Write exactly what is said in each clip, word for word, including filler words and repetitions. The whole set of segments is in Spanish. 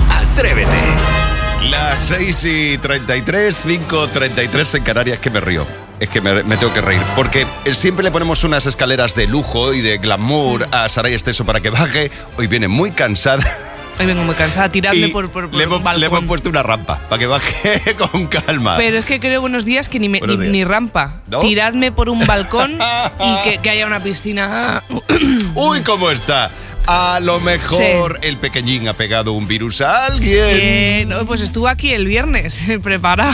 Atrévete. Las seis y treinta y tres, cinco y treinta y tres en Canarias, que me río. Es que me, me tengo que reír, porque siempre le ponemos unas escaleras de lujo y de glamour a Saray Esteso para que baje. Hoy viene muy cansada. Hoy vengo muy cansada, tiradme por, por, por le, hemos, un balcón. le hemos puesto una rampa para que baje con calma. Pero es que creo, buenos días, que ni, me, ni, ni rampa. ¿No? Tiradme por un balcón y que, que haya una piscina. Uy, ¿cómo está? A lo mejor sí. El pequeñín ha pegado un virus a alguien. Eh, no, pues estuvo aquí el viernes, preparado.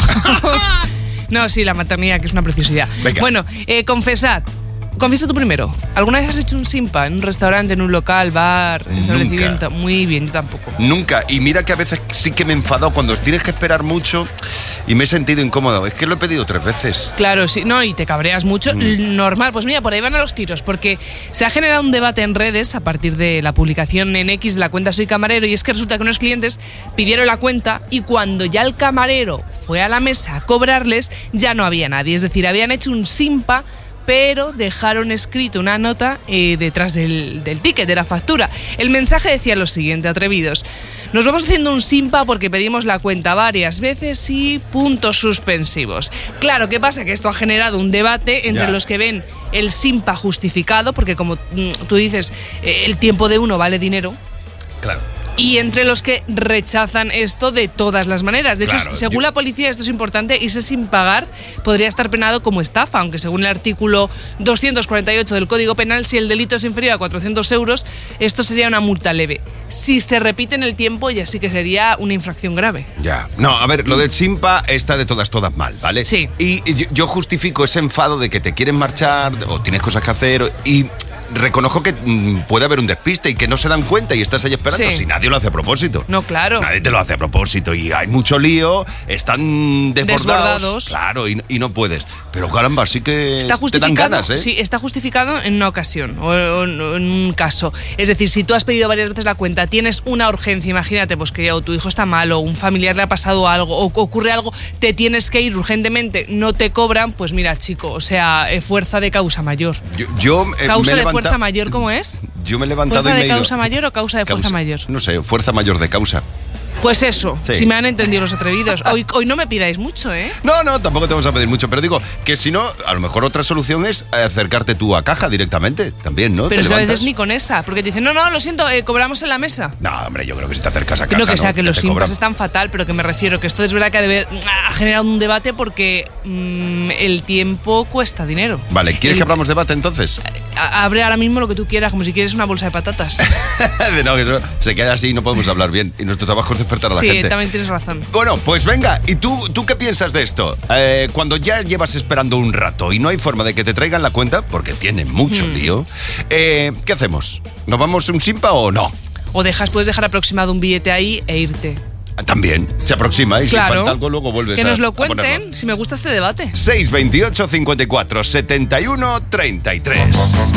No, sí, la maternidad, que es una preciosidad. Venga. Bueno, eh, confesad. Confiesa tú primero. ¿Alguna vez has hecho un simpa en un restaurante, en un local, bar, establecimiento? Muy bien, yo tampoco. Nunca. Y mira que a veces sí que me he enfadado cuando tienes que esperar mucho y me he sentido incómodo. Es que lo he pedido tres veces. Claro, sí. No, y te cabreas mucho. Mm. Normal. Pues mira, por ahí van a los tiros, porque se ha generado un debate en redes a partir de la publicación en X de la cuenta Soy Camarero, y es que resulta que unos clientes pidieron la cuenta y cuando ya el camarero fue a la mesa a cobrarles, ya no había nadie. Es decir, habían hecho un simpa, pero dejaron escrito una nota eh, detrás del, del ticket, de la factura. El mensaje decía lo siguiente: atrevidos, nos vamos haciendo un simpa porque pedimos la cuenta varias veces y puntos suspensivos. Claro, ¿qué pasa? Que esto ha generado un debate entre ya. los que ven el simpa justificado, porque como tú dices, eh, el tiempo de uno vale dinero. Claro. Y entre los que rechazan esto de todas las maneras. De hecho, claro, según yo... la policía, esto es importante, irse sin pagar podría estar penado como estafa, aunque según el artículo doscientos cuarenta y ocho del Código Penal, si el delito es inferior a cuatrocientos euros, esto sería una multa leve. Si se repite en el tiempo, ya sí que sería una infracción grave. Ya. No, a ver, lo del simpa está de todas, todas mal, ¿vale? Sí. Y yo justifico ese enfado de que te quieren marchar o tienes cosas que hacer y... reconozco que mmm, puede haber un despiste y que no se dan cuenta y estás ahí esperando. Sí. Si nadie lo hace a propósito. No, claro. Nadie te lo hace a propósito y hay mucho lío, están desbordados. Desbordados. Claro, y, y no puedes. Pero caramba, sí que está te dan ganas, ¿eh? Sí, está justificado en una ocasión o en, o en un caso. Es decir, si tú has pedido varias veces la cuenta, tienes una urgencia, imagínate, pues que o tu hijo está mal o un familiar le ha pasado algo o ocurre algo, te tienes que ir urgentemente, no te cobran, pues mira, chico, o sea, eh, fuerza de causa mayor. Yo, yo eh, ¿Causa me de levanta... fuerza mayor cómo es? Yo me he levantado ¿Fuerza y me de he ido... causa mayor o causa de fuerza causa... mayor? No sé, fuerza mayor de causa. Pues eso, sí. Si me han entendido los atrevidos. Hoy, hoy no me pidáis mucho, ¿eh? No, no, tampoco te vamos a pedir mucho, pero digo que si no, a lo mejor otra solución es acercarte tú a caja directamente, también, ¿no? Pero es que a veces levantas? ni con esa, porque te dicen, no, no, lo siento, eh, cobramos en la mesa. No, hombre, yo creo que si te acercas a caja, No que sea ¿no? que Ya los te simpas cobran. están fatal, pero que me refiero que esto es verdad que debe, ha generado un debate porque mmm, el tiempo cuesta dinero. Vale, ¿quieres el, que abramos debate entonces? A, abre ahora mismo lo que tú quieras, como si quieres una bolsa de patatas. de no, que no, se queda así y no podemos hablar bien. Y nuestro trabajo es despertar a la sí, gente. Sí, también tienes razón. Bueno, pues venga, ¿y tú, tú qué piensas de esto? Eh, cuando ya llevas esperando un rato y no hay forma de que te traigan la cuenta, porque tienen mucho mm. lío, eh, ¿qué hacemos? ¿Nos vamos un simpa o no? O dejas, puedes dejar aproximado un billete ahí e irte. También, se aproxima y claro. si falta algo luego vuelves a Que nos lo a cuenten, ponerlo. si me gusta este debate. seis veintiocho cincuenta y cuatro setenta y uno treinta y tres.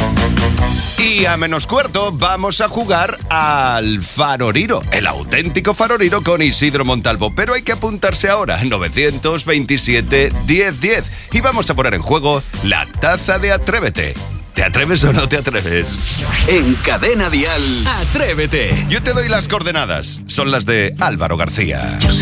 Y a menos cuarto vamos a jugar al Faroriro, el auténtico Faroriro con Isidro Montalvo. Pero hay que apuntarse ahora, novecientos veintisiete diez diez. Y vamos a poner en juego la taza de Atrévete. ¿Te atreves o no te atreves? En Cadena Dial, Atrévete. Yo te doy las coordenadas. Son las de Álvaro García.